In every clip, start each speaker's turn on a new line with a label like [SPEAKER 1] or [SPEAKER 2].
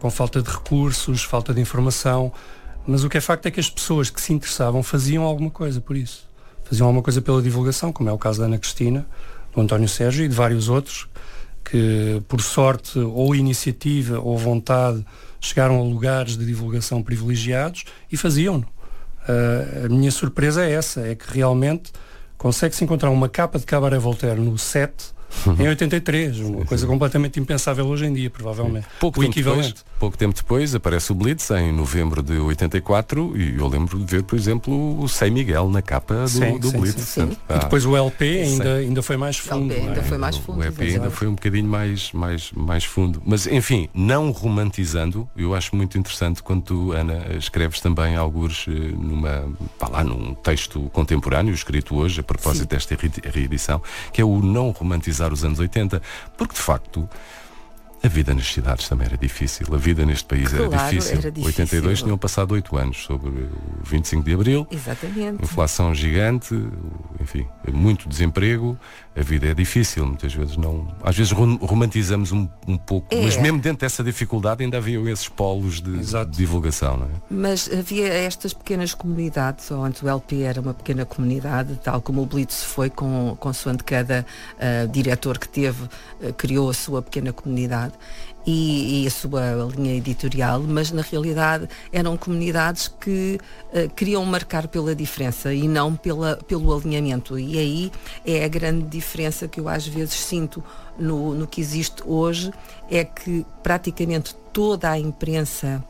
[SPEAKER 1] com falta de recursos, falta de informação, mas o que é facto é que as pessoas que se interessavam faziam alguma coisa por isso. Faziam alguma coisa pela divulgação, como é o caso da Ana Cristina, do António Sérgio e de vários outros, que por sorte ou iniciativa ou vontade chegaram a lugares de divulgação privilegiados e faziam-no. A minha surpresa é essa, é que realmente consegue-se encontrar uma capa de Cabaret Voltaire no set em 83, uma coisa completamente impensável hoje em dia, provavelmente.
[SPEAKER 2] Pouco tempo depois aparece o Blitz em novembro de 84 e eu lembro de ver, por exemplo, o Sei Miguel na capa do Blitz.
[SPEAKER 1] Sim. E depois o LP ainda foi mais fundo.
[SPEAKER 2] O EP ainda foi um bocadinho mais fundo. Mas, enfim, não romantizando, eu acho muito interessante quando tu, Ana, escreves também algures num texto contemporâneo, escrito hoje, a propósito desta reedição, que é o não romantizar os anos 80, porque de facto a vida nas cidades também era difícil, a vida neste país era difícil. 82 tinham passado 8 anos sobre o 25 de Abril.
[SPEAKER 3] Exatamente.
[SPEAKER 2] Inflação gigante, enfim, muito desemprego, a vida é difícil, muitas vezes às vezes romantizamos um pouco, mas mesmo dentro dessa dificuldade ainda havia esses polos de divulgação, não é?
[SPEAKER 3] Mas havia estas pequenas comunidades, onde o LP era uma pequena comunidade, tal como o Blitz foi, consoante cada diretor que teve, criou a sua pequena comunidade e a sua linha editorial, mas na realidade eram comunidades que queriam marcar pela diferença e não pelo alinhamento, e aí é a grande diferença que eu às vezes sinto no que existe hoje, é que praticamente toda a imprensa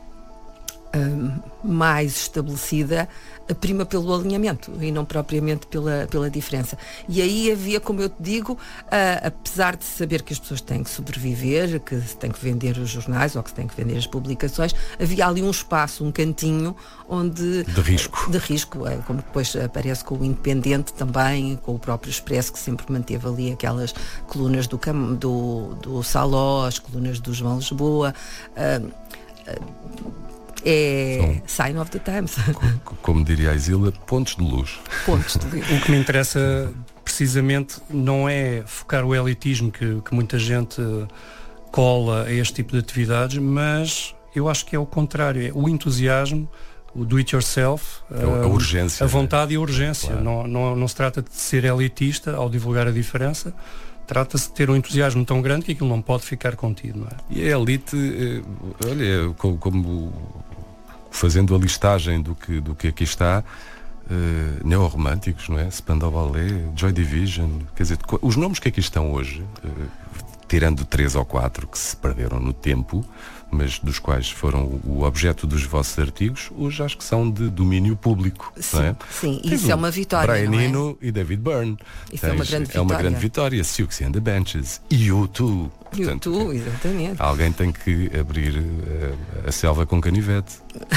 [SPEAKER 3] mais estabelecida prima pelo alinhamento e não propriamente pela diferença. E aí havia, como eu te digo, apesar de saber que as pessoas têm que sobreviver, que se têm que vender os jornais ou que se têm que vender as publicações, havia ali um espaço, um cantinho onde...
[SPEAKER 2] De risco.
[SPEAKER 3] Como depois aparece com o Independente também, com o próprio Expresso, que sempre manteve ali aquelas colunas do Saló, as colunas do João Lisboa... sign of the times.
[SPEAKER 2] Como diria a Isila, pontos de luz.
[SPEAKER 1] O que me interessa precisamente não é focar o elitismo que muita gente cola a este tipo de atividades, mas eu acho que é o contrário, é o entusiasmo, o do it yourself,
[SPEAKER 2] a urgência,
[SPEAKER 1] a vontade e a urgência. Claro. Não se trata de ser elitista ao divulgar a diferença. Trata-se de ter um entusiasmo tão grande que aquilo não pode ficar contido, não é?
[SPEAKER 2] E a elite, olha, como fazendo a listagem do que aqui está, neorromânticos, não é? Spandau Ballet, Joy Division, quer dizer, os nomes que aqui estão hoje, tirando 3 ou 4 que se perderam no tempo, mas dos quais foram o objeto dos vossos artigos, hoje acho que são de domínio público.
[SPEAKER 3] Sim,
[SPEAKER 2] não é?
[SPEAKER 3] Sim, isso é uma vitória.
[SPEAKER 2] Brian Eno e David Byrne.
[SPEAKER 3] Isso é uma grande
[SPEAKER 2] vitória. Siouxsie and the Benches. E U2.
[SPEAKER 3] U2, exatamente.
[SPEAKER 2] Alguém tem que abrir a selva com canivete.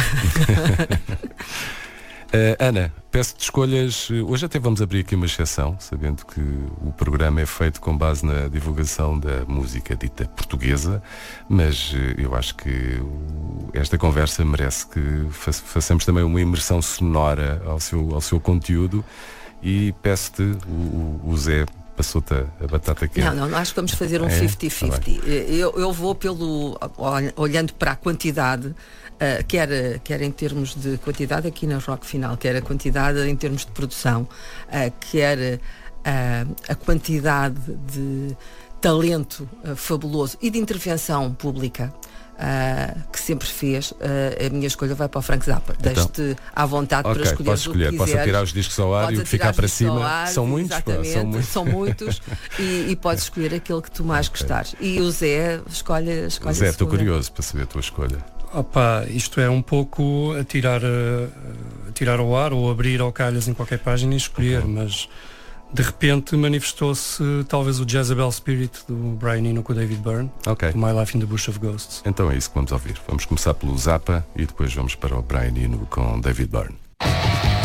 [SPEAKER 2] Ana, peço-te escolhas. Hoje até vamos abrir aqui uma exceção, sabendo que o programa é feito com base na divulgação da música dita portuguesa, mas eu acho que esta conversa merece que façamos também uma imersão sonora ao seu conteúdo, e peço-te, o Zé passou-te a batata quente.
[SPEAKER 3] Não, acho que vamos fazer um 50-50. Eu vou olhando para a quantidade, quer em termos de quantidade aqui na Rock Final, quer a quantidade em termos de produção, quer a quantidade de talento fabuloso e de intervenção pública que sempre fez. A minha escolha vai para o Frank Zappa.
[SPEAKER 2] Então,
[SPEAKER 3] deixo-te à vontade para escolher o que quiseres.
[SPEAKER 2] Posso tirar os discos ao ar e ficar para cima. São muitos,
[SPEAKER 3] são muitos e podes escolher aquele que tu mais gostares. E o Zé escolhe
[SPEAKER 2] Zé, estou curioso para saber a tua escolha.
[SPEAKER 1] Isto é um pouco a tirar ao ar ou abrir ao calhas em qualquer página e escolher, mas de repente manifestou-se talvez o Jezebel Spirit do Brian Eno com o David Byrne, do My Life in the Bush of Ghosts.
[SPEAKER 2] Então é isso que vamos ouvir. Vamos começar pelo Zappa e depois vamos para o Brian Eno com David Byrne.